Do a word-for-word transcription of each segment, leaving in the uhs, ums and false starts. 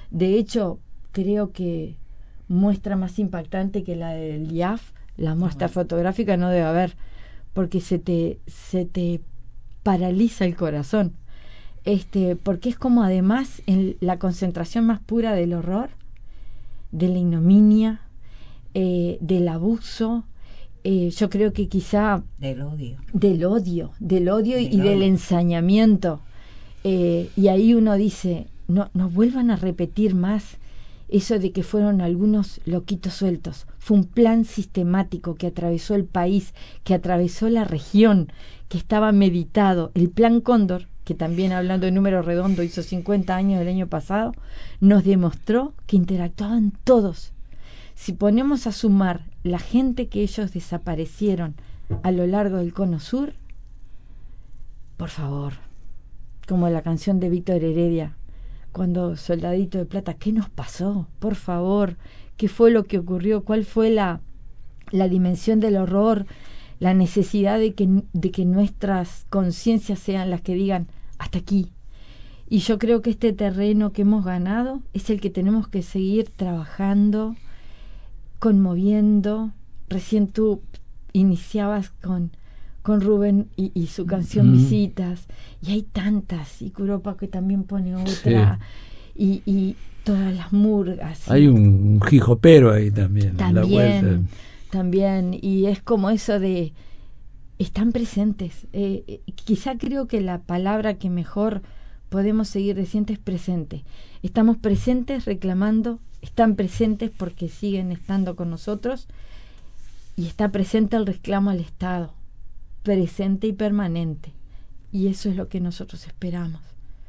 De hecho, creo que muestra más impactante que la del I A F, la muestra fotográfica no debe haber, porque se te, se te paraliza el corazón. Este, porque es como además en la concentración más pura del horror, de la ignominia, eh, del abuso, eh, yo creo que quizá del odio, del odio, del odio del y odio. del ensañamiento. Eh, y ahí uno dice, no, no vuelvan a repetir más eso de que fueron algunos loquitos sueltos. Fue un plan sistemático que atravesó el país, que atravesó la región, que estaba meditado. El Plan Cóndor, que también hablando de número redondo hizo cincuenta años el año pasado, nos demostró que interactuaban todos. Si ponemos a sumar la gente que ellos desaparecieron a lo largo del Cono Sur, por favor, como la canción de Víctor Heredia, cuando Soldadito de Plata, ¿qué nos pasó? Por favor, ¿qué fue lo que ocurrió? ¿Cuál fue la, la dimensión del horror? La necesidad de que, de que nuestras conciencias sean las que digan, hasta aquí. Y yo creo que este terreno que hemos ganado es el que tenemos que seguir trabajando, conmoviendo. Recién tú iniciabas con, con Rubén y, y su canción mm. Visitas, y hay tantas, y Curopa que también pone otra, sí. y, y todas las murgas. Hay un, un jijopero ahí también. También, también, y es como eso de, están presentes. Eh, eh, quizá creo que la palabra que mejor podemos seguir diciendo es presente. Estamos presentes reclamando, están presentes porque siguen estando con nosotros, y está presente el reclamo al Estado, presente y permanente, y eso es lo que nosotros esperamos.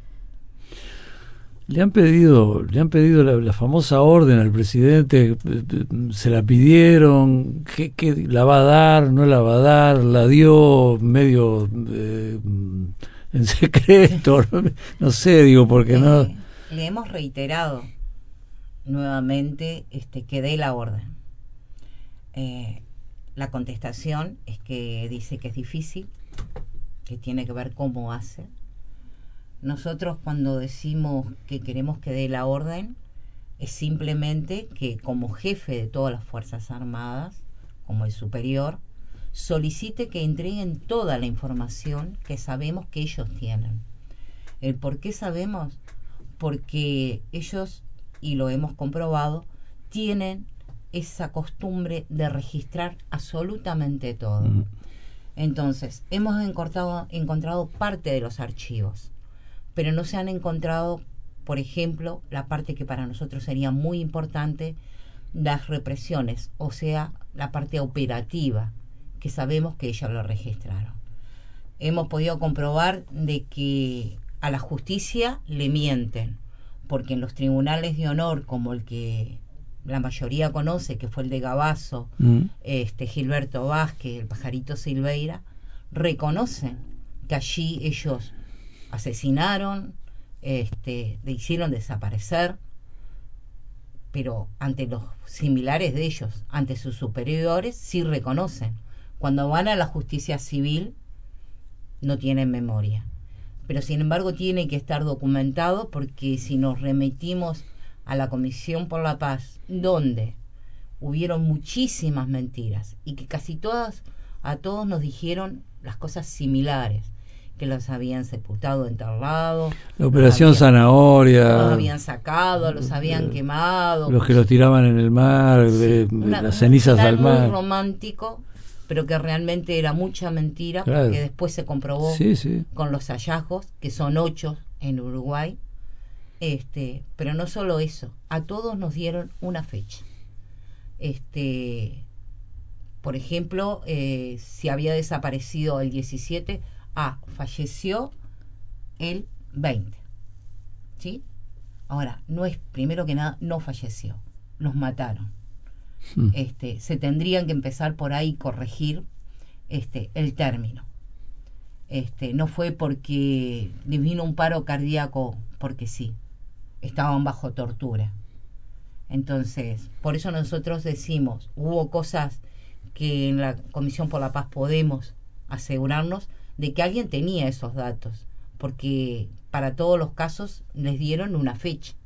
Le han pedido, le han pedido la, la famosa orden al presidente, se la pidieron, ¿qué, qué la va a dar, no la va a dar, la dio medio eh, en secreto, no, no sé, digo, porque eh, no. Le hemos reiterado nuevamente este que dé la orden. Eh, la contestación es que dice que es difícil, que tiene que ver cómo hace. Nosotros cuando decimos que queremos que dé la orden es simplemente que como jefe de todas las Fuerzas Armadas, como el superior, solicite que entreguen toda la información que sabemos que ellos tienen. ¿El por qué sabemos? Porque ellos, y lo hemos comprobado, tienen esa costumbre de registrar absolutamente todo. Mm. Entonces, hemos encontrado, encontrado parte de los archivos, pero no se han encontrado, por ejemplo, la parte que para nosotros sería muy importante, las represiones, o sea, la parte operativa, que sabemos que ellos lo registraron. Hemos podido comprobar de que a la justicia le mienten, porque en los tribunales de honor, como el que la mayoría conoce, que fue el de Gabazo, mm. este Gilberto Vázquez, el Pajarito Silveira, reconocen que allí ellos asesinaron, este, le hicieron desaparecer, pero ante los similares de ellos, ante sus superiores, sí reconocen. Cuando van a la justicia civil, no tienen memoria. Pero sin embargo tiene que estar documentado, porque si nos remitimos a la Comisión por la Paz, donde hubieron muchísimas mentiras y que casi todas, a todos nos dijeron las cosas similares, que los habían sepultado, enterrado, la operación habían, Zanahoria, los habían sacado, los habían eh, quemado, los que los tiraban en el mar, de, sí, una, las cenizas un al mar, muy romántico, pero que realmente era mucha mentira, claro. Porque después se comprobó sí, sí. con los hallazgos, que son ocho en Uruguay. Este, pero no solo eso, a todos nos dieron una fecha. Este, por ejemplo, eh, si había desaparecido el diecisiete, ah, falleció el veinte, ¿sí? Ahora, no es, primero que nada, no falleció, los mataron. Hmm. Este, se tendrían que empezar por ahí corregir este, el término. Este, no fue porque les vino un paro cardíaco, porque sí. Estaban bajo tortura. Entonces, por eso nosotros decimos, hubo cosas que en la Comisión por la Paz podemos asegurarnos de que alguien tenía esos datos, porque para todos los casos les dieron una fecha.